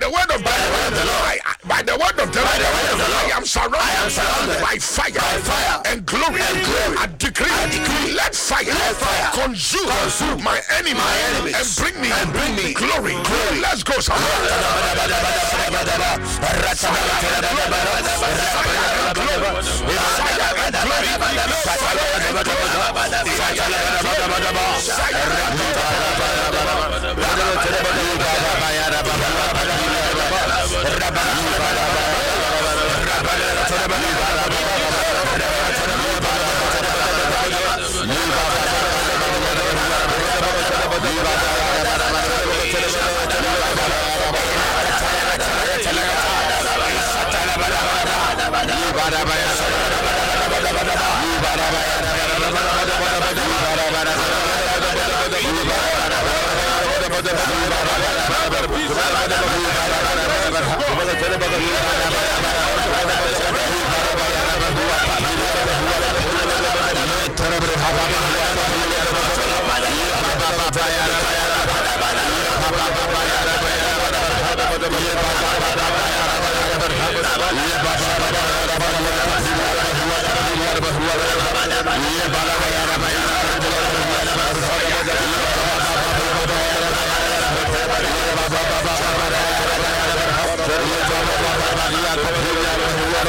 word of the Lord, by the word of the Lord, I am surrounded by fire and glory. I decree, let fire consume my enemy and bring me glory. Let's go somewhere.